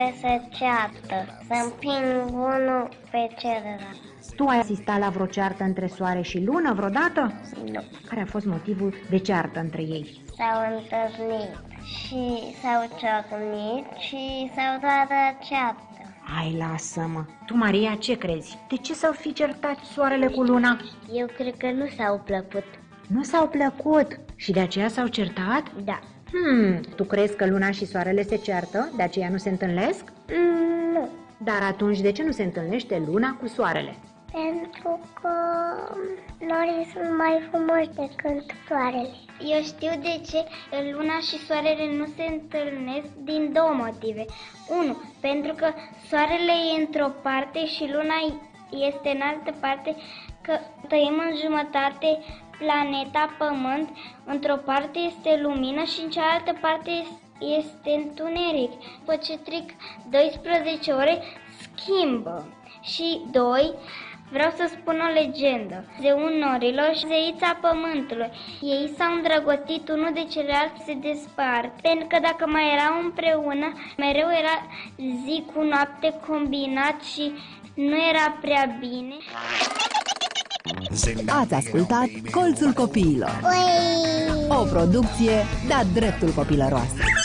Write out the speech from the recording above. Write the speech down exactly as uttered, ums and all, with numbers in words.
Se ceartă, să împing unul pe celălalt. Tu ai asistat la vreo ceartă între soare și lună vreodată? Nu. Care a fost motivul de ceartă între ei? S-au întâlnit și s-au ciocnit și s-au dat la ceartă. Hai, lasă-mă! Tu, Maria, ce crezi? De ce s-au fi certat soarele cu luna? Eu cred că nu s-au plăcut. Nu s-au plăcut și de aceea s-au certat? Da. Hmm, tu crezi că luna și soarele se ceartă, de aceea nu se întâlnesc? Mm, nu. Dar atunci de ce nu se întâlnește luna cu soarele? Pentru că norii sunt mai frumoși decât soarele. Eu știu de ce luna și soarele nu se întâlnesc din două motive. Unu, pentru că soarele e într-o parte și luna este în altă parte, că tăiem în jumătate planeta Pământ, într-o parte este lumină și în cealaltă parte este întuneric. După ce trec doisprezece ore, schimbă. Și doi, vreau să spun o legendă. Zeul norilor și zeița Pământului. Ei s-au îndrăgostit unul de celălalt, se despart. Pentru că dacă mai erau împreună, mereu era zi cu noapte combinat și nu era prea bine. Ați ascultat Colțul Copiilor, o producție de-a dreptul copilăroasă.